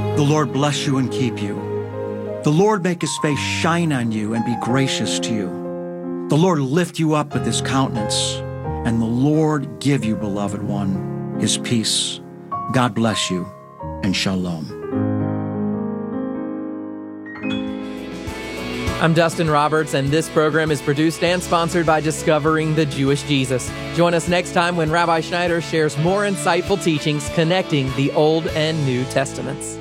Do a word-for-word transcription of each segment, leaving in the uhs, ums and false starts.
The Lord bless you and keep you. The Lord make his face shine on you and be gracious to you. The Lord lift you up with his countenance, and the Lord give you, beloved one, his peace. God bless you, and shalom. I'm Dustin Roberts, and this program is produced and sponsored by Discovering the Jewish Jesus. Join us next time when Rabbi Schneider shares more insightful teachings connecting the Old and New Testaments.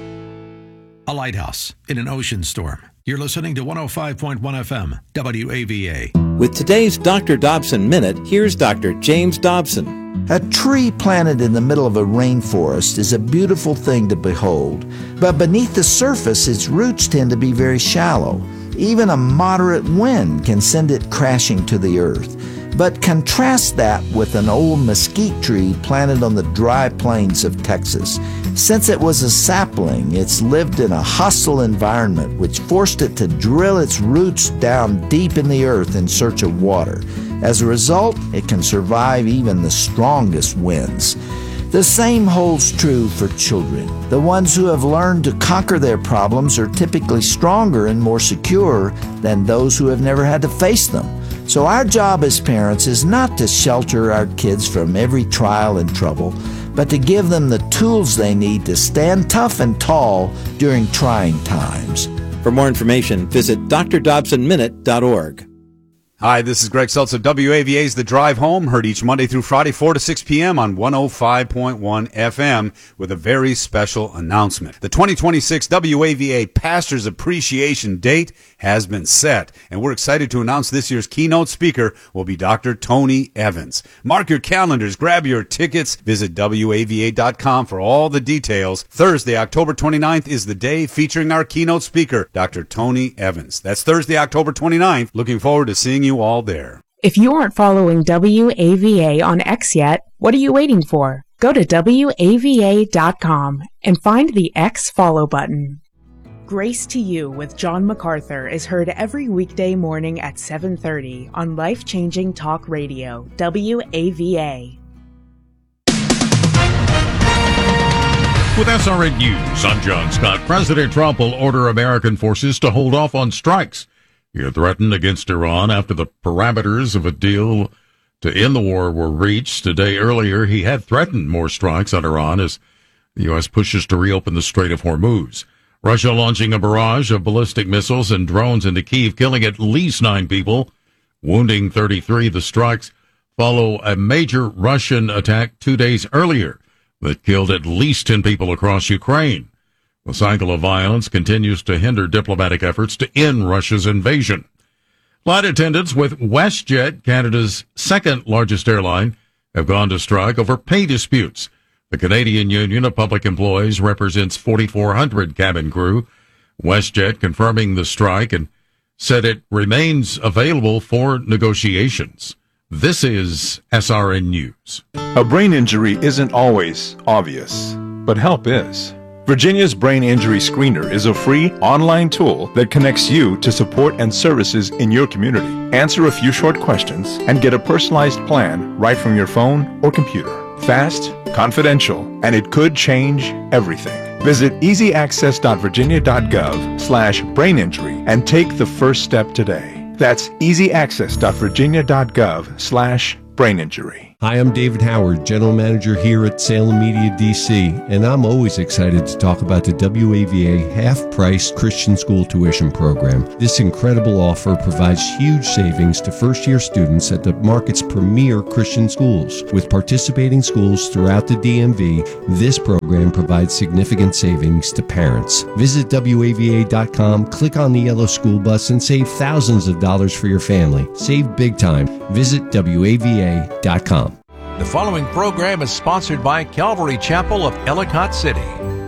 A lighthouse in an ocean storm. You're listening to one oh five point one F M, W A V A. With today's Doctor Dobson Minute, here's Doctor James Dobson. A tree planted in the middle of a rainforest is a beautiful thing to behold, but beneath the surface, its roots tend to be very shallow. Even a moderate wind can send it crashing to the earth. But contrast that with an old mesquite tree planted on the dry plains of Texas. Since it was a sapling, it's lived in a hostile environment which forced it to drill its roots down deep in the earth in search of water. As a result, it can survive even the strongest winds. The same holds true for children. The ones who have learned to conquer their problems are typically stronger and more secure than those who have never had to face them. So our job as parents is not to shelter our kids from every trial and trouble, but to give them the tools they need to stand tough and tall during trying times. For more information, visit d r dobson minute dot org. Hi, this is Greg Seltz of W A V A's The Drive Home, heard each Monday through Friday, four to six p.m. on one oh five point one F M, with a very special announcement. The twenty twenty-six W A V A Pastors Appreciation Date has been set, and we're excited to announce this year's keynote speaker will be Doctor Tony Evans. Mark your calendars, grab your tickets, visit W A V A dot com for all the details. Thursday, October twenty-ninth is the day featuring our keynote speaker, Doctor Tony Evans. That's Thursday, October twenty-ninth. Looking forward to seeing you all there. If you aren't following W A V A on X yet, what are you waiting for? Go to W A V A dot com and find the X follow button. Grace to You with John MacArthur is heard every weekday morning at seven thirty on Life-Changing Talk Radio, W A V A. With S R N News, I'm John Scott. President Trump will order American forces to hold off on strikes. He had threatened against Iran after the parameters of a deal to end the war were reached. A day earlier, he had threatened more strikes on Iran as the U S pushes to reopen the Strait of Hormuz. Russia launching a barrage of ballistic missiles and drones into Kyiv, killing at least nine people, wounding thirty-three. The strikes follow a major Russian attack two days earlier that killed at least ten people across Ukraine. The cycle of violence continues to hinder diplomatic efforts to end Russia's invasion. Flight attendants with WestJet, Canada's second largest airline, have gone to strike over pay disputes. The Canadian Union of Public Employees represents forty-four hundred cabin crew. WestJet confirming the strike and said it remains available for negotiations. This is S R N News. A brain injury isn't always obvious, but help is. Virginia's Brain Injury Screener is a free online tool that connects you to support and services in your community. Answer a few short questions and get a personalized plan right from your phone or computer. Fast, confidential, and it could change everything. Visit easyaccess.virginia.gov slash brain injury and take the first step today. That's easyaccess.virginia.gov slash brain injury. Hi, I'm David Howard, General Manager here at Salem Media D C, and I'm always excited to talk about the W A V A half-price Christian school tuition program. This incredible offer provides huge savings to first-year students at the market's premier Christian schools. With participating schools throughout the D M V, this program provides significant savings to parents. Visit W A V A dot com, click on the yellow school bus, and save thousands of dollars for your family. Save big time. Visit W A V A dot com. The following program is sponsored by Calvary Chapel of Ellicott City.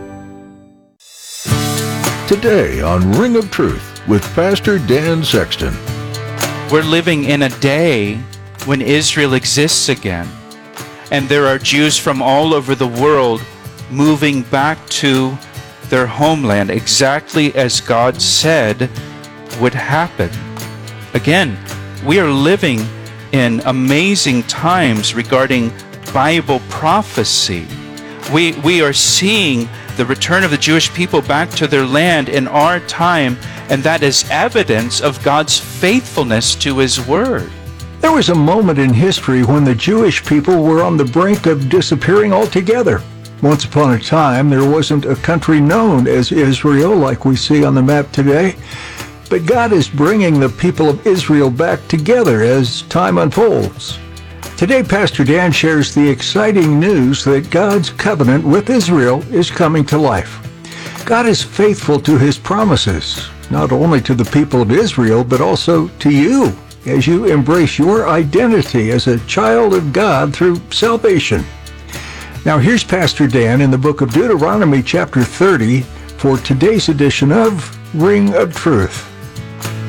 Today on Ring of Truth with Pastor Dan Sexton. We're living in a day when Israel exists again, and there are Jews from all over the world moving back to their homeland, exactly as God said would happen. Again, we are living in amazing times regarding Bible prophecy. We, we are seeing the return of the Jewish people back to their land in our time, and that is evidence of God's faithfulness to His Word. There was a moment in history when the Jewish people were on the brink of disappearing altogether. Once upon a time, there wasn't a country known as Israel like we see on the map today. But God is bringing the people of Israel back together as time unfolds. Today, Pastor Dan shares the exciting news that God's covenant with Israel is coming to life. God is faithful to His promises, not only to the people of Israel, but also to you, as you embrace your identity as a child of God through salvation. Now here's Pastor Dan in the book of Deuteronomy chapter thirty for today's edition of Ring of Truth.